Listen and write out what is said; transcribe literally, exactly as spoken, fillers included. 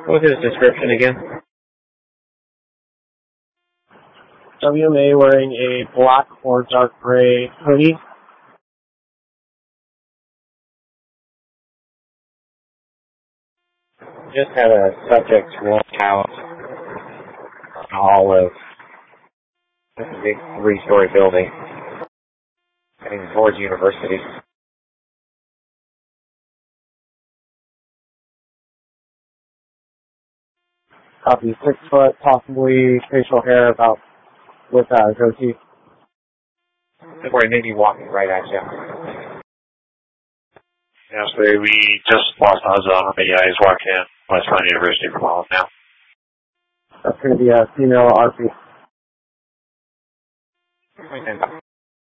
What was his description again? W M A wearing a black or dark gray hoodie. Just had a subject walk out on the hall of this big three-story building heading towards University. Copy, six foot, possibly facial hair about with a uh, goatee. Where he may be walking right at you. Yeah, so we just lost odds on him, but yeah, he's walking in West Point University from Holland now. That's going to be a female R P. Okay.